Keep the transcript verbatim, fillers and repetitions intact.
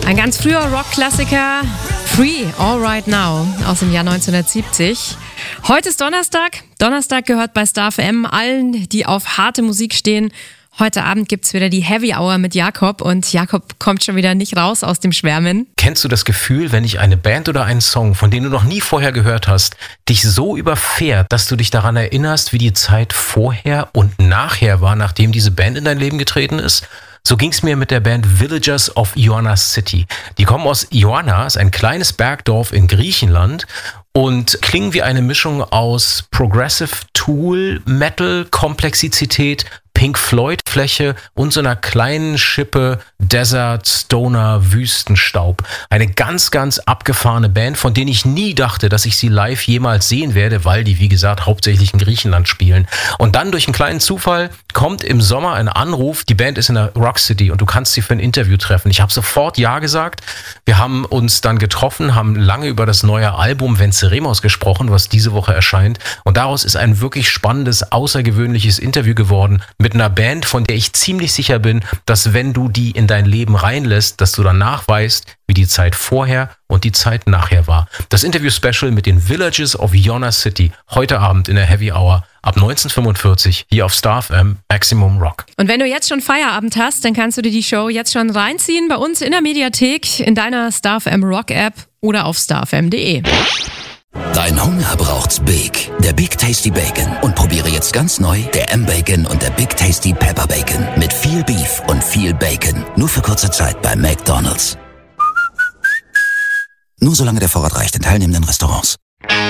Ein ganz früher Rockklassiker, Free, All Right Now, aus dem Jahr neunzehnhundertsiebzig. Heute ist Donnerstag. Donnerstag gehört bei Star F M allen, die auf harte Musik stehen. Heute Abend gibt's wieder die Heavy Hour mit Jakob und Jakob kommt schon wieder nicht raus aus dem Schwärmen. Kennst du das Gefühl, wenn dich eine Band oder einen Song, von dem du noch nie vorher gehört hast, dich so überfährt, dass du dich daran erinnerst, wie die Zeit vorher und nachher war, nachdem diese Band in dein Leben getreten ist? So ging's mir mit der Band Villagers of Ioana City. Die kommen aus Ioana, ist ein kleines Bergdorf in Griechenland und klingen wie eine Mischung aus Progressive Tool, Metal, Komplexität, Pink Floyd Fläche und so einer kleinen Schippe Desert, Stoner, Wüstenstaub. Eine ganz, ganz abgefahrene Band, von denen ich nie dachte, dass ich sie live jemals sehen werde, weil die, wie gesagt, hauptsächlich in Griechenland spielen. Und dann durch einen kleinen Zufall kommt im Sommer ein Anruf, die Band ist in der Rock City und du kannst sie für ein Interview treffen. Ich habe sofort Ja gesagt. Wir haben uns dann getroffen, haben lange über das neue Album Venceremos gesprochen, was diese Woche erscheint. Und daraus ist ein wirklich spannendes, außergewöhnliches Interview geworden mit einer Band, von der ich ziemlich sicher bin, dass wenn du die in dein Leben reinlässt, dass du danach weißt, wie die Zeit vorher und die Zeit nachher war. Das Interview-Special mit den Villagers of Ioana City, heute Abend in der Heavy Hour ab neunzehn Uhr fünfundvierzig hier auf Star F M Maximum Rock. Und wenn du jetzt schon Feierabend hast, dann kannst du dir die Show jetzt schon reinziehen bei uns in der Mediathek, in deiner Star F M Rock App oder auf star f m punkt d e. Dein Hunger braucht's Big, der Big Tasty Bacon. Und probiere jetzt ganz neu der M-Bacon und der Big Tasty Pepper Bacon. Mit viel Beef und viel Bacon. Nur für kurze Zeit bei McDonald's. Nur solange der Vorrat reicht in teilnehmenden Restaurants.